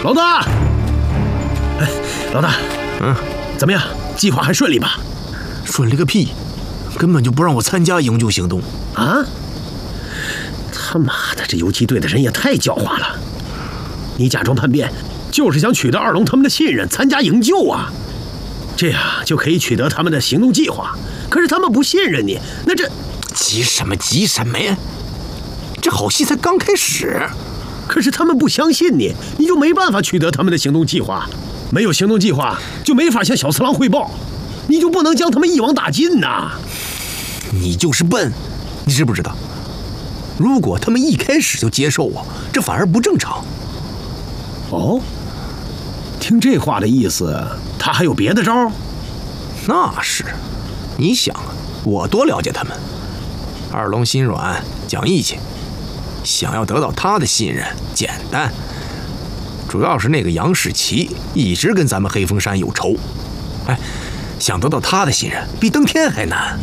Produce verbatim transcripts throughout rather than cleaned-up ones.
老大，哎，老大， 嗯， 怎么样？计划还顺利吧？ 顺利个屁！根本就不让我参加营救行动啊！他妈的，这游击队的人也太狡猾了！你假装叛变，就是想取得二龙他们的信任，参加营救啊！这样就可以取得他们的行动计划。可是他们不信任你，那这急什么急什么呀？这好戏才刚开始。 可是他们不相信你，你就没办法取得他们的行动计划。没有行动计划，就没法向小次郎汇报，你就不能将他们一网打尽呐！ 你就是笨，你知不知道？如果他们一开始就接受我，这反而不正常。 哦，听这话的意思，他还有别的招？ 那是，你想啊，我多了解他们。二龙心软，讲义气，想要得到他的信任简单，主要是那个杨士奇一直跟咱们黑风山有仇，哎，想得到他的信任比登天还难。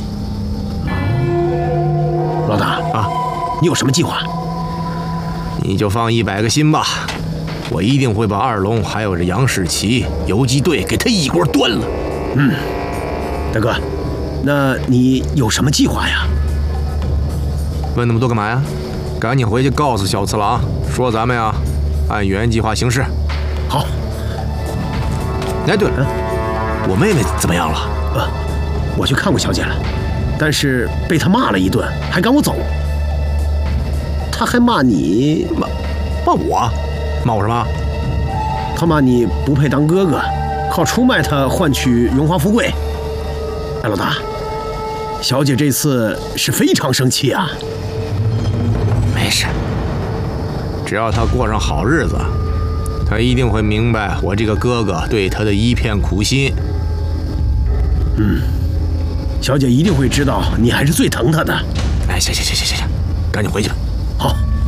老大啊，你有什么计划？ 你就放一百个心吧，我一定会把二龙还有这杨士奇游击队给他一锅端了。 嗯，大哥，那你有什么计划呀？ 问那么多干嘛呀？赶紧回去告诉小次郎，说咱们呀按原计划行事。 好。 哎，对了，嗯、我妹妹怎么样了？ 呃，我去看过小姐了，但是被她骂了一顿，还赶我走。她还骂你， 骂骂我？骂我什么？ 她骂你不配当哥哥，靠出卖她换取荣华富贵。哎，老大，小姐这次是非常生气啊。 没事，只要她过上好日子，她一定会明白我这个哥哥对她的一片苦心。 嗯，小姐一定会知道你还是最疼她的。 哎，行行行行行行，赶紧回去吧。